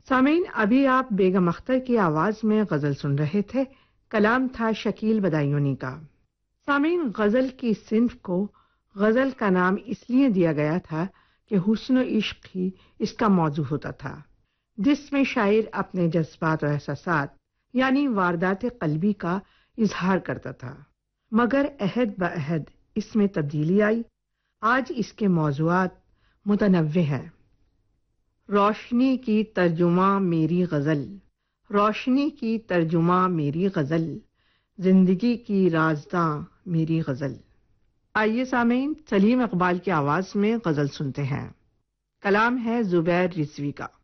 सामीन, अभी आप बेगम अख्तर की आवाज में गजल सुन रहे थे। कलाम था शकील बदायूनी का। सामीन, गजल की सिंफ को गजल का नाम इसलिए दिया गया था कि हुस्न इश्क ही इसका मौजू होता था, जिसमें शायर अपने जज्बात और एहसासात यानी वारदात कल्बी का इजहार करता था। मगर अहद ब अहद इसमें तब्दीली आई। आज इसके मौजुआत मुतनव्वे हैं। रोशनी की तर्जुमा मेरी गजल, रोशनी की तर्जुमा मेरी गजल, जिंदगी की राज़दां मेरी गजल। आइए सामीन, सलीम इकबाल की आवाज में गजल सुनते हैं। कलाम है जुबैर रिजवी का।